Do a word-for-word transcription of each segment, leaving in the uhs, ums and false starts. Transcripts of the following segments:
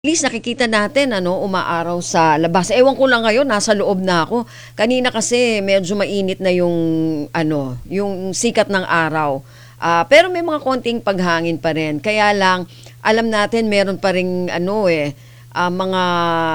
Least nakikita natin ano, umaaraw sa labas. Ewan ko lang ngayon, nasa loob na ako. Kanina kasi medyo mainit na yung ano, yung sikat ng araw. Ah, pero may mga konting paghangin pa rin. Kaya lang alam natin meron pa ring ano eh ah, mga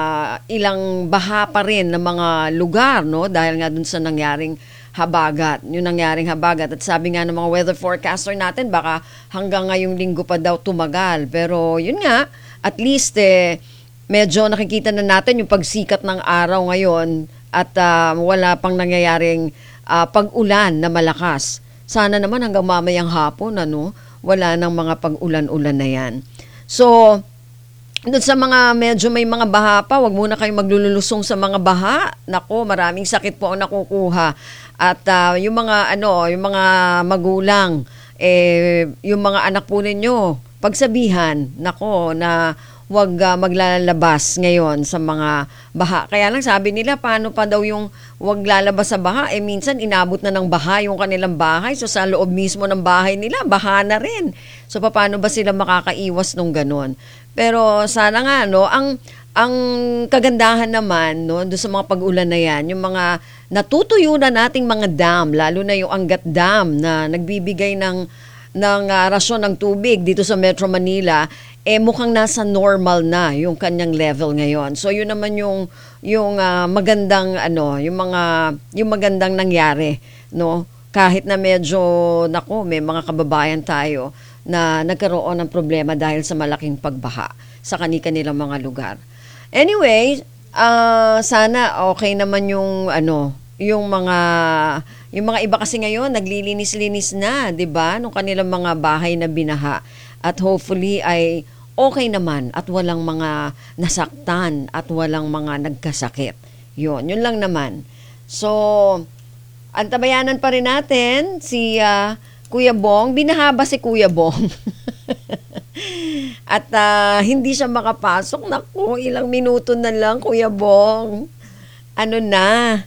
ilang baha pa rin ng mga lugar, no? Dahil nga dun sa nangyaring habagat. Yung nangyaring habagat. At sabi nga ng mga weather forecaster natin, baka hanggang ngayong linggo pa daw tumagal. Pero yun nga, at least eh, medyo nakikita na natin yung pagsikat ng araw ngayon at uh, wala pang nangyayaring uh, pag-ulan na malakas. Sana naman hanggang mamayang hapon, ano, wala nang mga pag-ulan-ulan na yan. So, doon sa mga medyo may mga baha pa, wag muna kayong maglululusong sa mga baha. Nako, maraming sakit po ang nakukuha. At uh, yung mga ano, yung mga magulang, eh, yung mga anak po ninyo, pagsabihan, nako, na wag uh, maglalabas ngayon sa mga baha. Kaya lang sabi nila, paano pa daw yung wag lalabas sa baha? Eh minsan inabot na ng baha yung kanilang bahay. So sa loob mismo ng bahay nila, baha na rin. So paano ba sila makakaiwas nung ganon? Pero sana nga, no, ang ang kagandahan naman, no, doon sa mga pag-ulan na yan, yung mga natutuyo na nating mga dam, lalo na yung Angat Dam na nagbibigay ng ng uh, rasyon ng tubig dito sa Metro Manila, eh mukhang nasa normal na yung kanyang level ngayon. So yun naman yung yung uh, magandang ano, yung mga yung magandang nangyari, no? Kahit na medyo nako, may mga kababayan tayo na nagkaroon ng problema dahil sa malaking pagbaha sa kani-kanilang mga lugar. Anyway, uh, sana okay naman yung ano, yung mga yung mga iba kasi ngayon naglilinis-linis na, 'di ba? Nung kanilang mga bahay na binaha. At hopefully ay okay naman at walang mga nasaktan at walang mga nagkasakit. 'Yun, 'yun lang naman. So, antabayanan pa rin natin si uh, Kuya Bong. Binahaba si Kuya Bong. At uh, hindi siya makapasok. Naku, ilang minuto na lang, Kuya Bong. Ano na?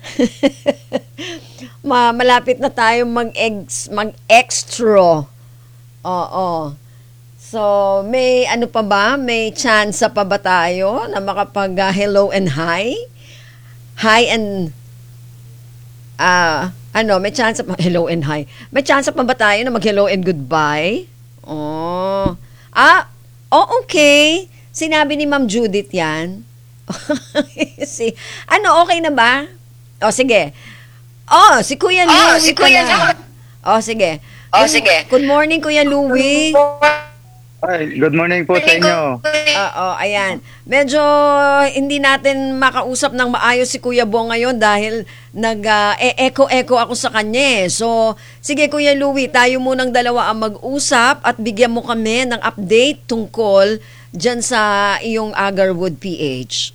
Ma malapit na tayo mag-ex mag-extra. Oo. So, may ano pa ba? May chance pa ba tayo na makapag uh, hello and hi? Hi and ah, uh, ano, may chance pa hello and hi. May chance pa ba tayo na mag-hello and goodbye? Oh. Ah, oh okay. Sinabi ni Ma'am Judith 'yan. si ano, okay na ba? O, sige. Oh, si Kuya Louie. Oh, si Kuya Louie. Oh, sige. Oh, good, sige. Good morning, Kuya Louie. Ay, good morning po sa inyo. Oo, ayan. Medyo hindi natin makausap ng maayos si Kuya Bong ngayon dahil nag-e-echo-echo ako sa kanya. So, sige Kuya Louie, tayo munang dalawa ang mag-usap at bigyan mo kami ng update tungkol dyan sa iyong Agarwood P H.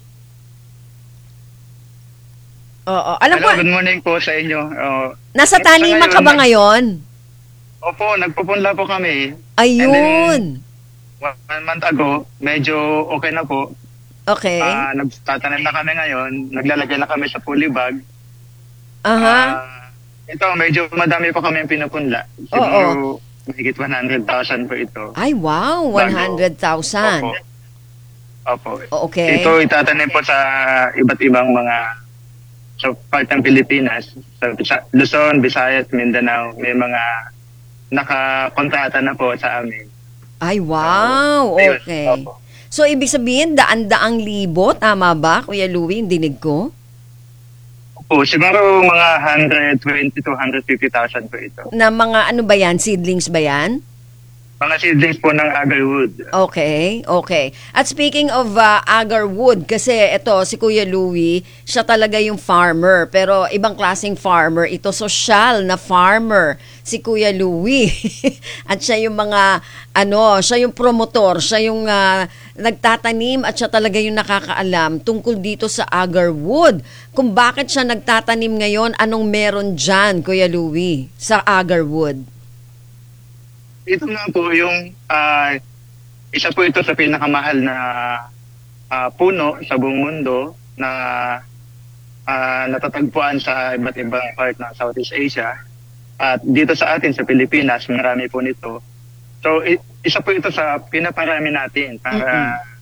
Oo, alam Hello, ko. Good morning po sa inyo. Uh, nasa taniman ka ba ngayon? Opo, nagpupunla po kami. Ayun. One month ago, medyo okay na po. Okay. Uh, nagtatanim na kami ngayon. Naglalagay na kami sa polybag. Aha. Uh, ito, medyo madami pa kami pinupunla. Siguro, mahigit one hundred thousand po ito. Ay, wow. one hundred thousand. Opo. Opo. Okay. Ito, itatanim po sa iba't ibang mga sa part ng Pilipinas. Sa, sa Luzon, Visayas, Mindanao, may mga nakakontrata na po sa amin. Ay, wow. So, okay. Opo. So, ibig sabihin, daan-daang libo, tama ba, Kuya Louie, yung dinig ko? Opo, siguro mga one hundred twenty to one hundred fifty thousand po ito. Na mga ano ba yan? Seedlings ba yan? Mga seedlings po ng agarwood. Okay, okay. At speaking of uh, agarwood, kasi ito, si Kuya Louie, siya talaga yung farmer. Pero ibang klaseng farmer. Ito, social na farmer. Si Kuya Louie. At siya yung mga, ano, siya yung promotor. Siya yung uh, nagtatanim at siya talaga yung nakakaalam tungkol dito sa agarwood. Kung bakit siya nagtatanim ngayon, anong meron dyan, Kuya Louie, sa agarwood? Ito nga po yung uh, isa po ito sa pinakamahal na uh, puno sa buong mundo na uh, natatagpuan sa iba't ibang part ng Southeast Asia. At dito sa atin sa Pilipinas, marami po nito. So, isa po ito sa pinaparami natin para mm-hmm.